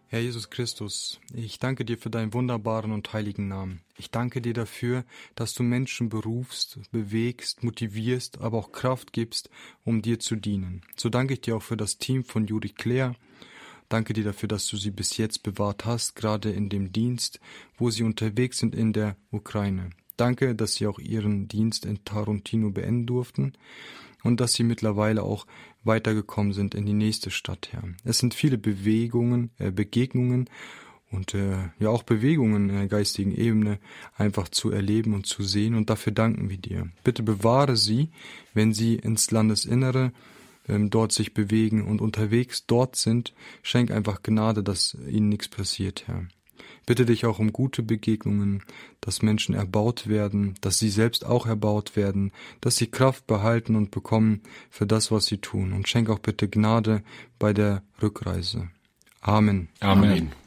Herr Jesus Christus, ich danke dir für deinen wunderbaren und heiligen Namen. Ich danke dir dafür, dass du Menschen berufst, bewegst, motivierst, aber auch Kraft gibst, um dir zu dienen. So danke ich dir auch für das Team von Juri Claire. Danke dir dafür, dass du sie bis jetzt bewahrt hast, gerade in dem Dienst, wo sie unterwegs sind in der Ukraine. Danke, dass sie auch ihren Dienst in Tarantino beenden durften und dass sie mittlerweile auch weitergekommen sind in die nächste Stadt, Herr. Es sind viele Begegnungen und auch Bewegungen geistigen Ebene einfach zu erleben und zu sehen, und dafür danken wir dir. Bitte bewahre sie, wenn sie ins Landesinnere dort sich bewegen und unterwegs dort sind. Schenk einfach Gnade, dass ihnen nichts passiert, Herr. Bitte dich auch um gute Begegnungen, dass Menschen erbaut werden, dass sie selbst auch erbaut werden, dass sie Kraft behalten und bekommen für das, was sie tun. Und schenk auch bitte Gnade bei der Rückreise. Amen. Amen.